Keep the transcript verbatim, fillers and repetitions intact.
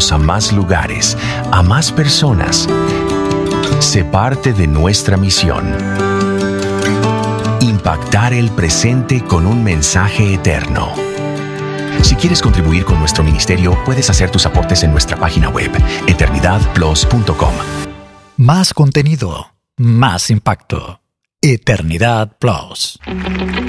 llevarlos a más lugares, a más personas. Sé parte de nuestra misión. Impactar el presente con un mensaje eterno. Si quieres contribuir con nuestro ministerio, puedes hacer tus aportes en nuestra página web, eternidad plus punto com. Más contenido, más impacto. Eternidad Plus.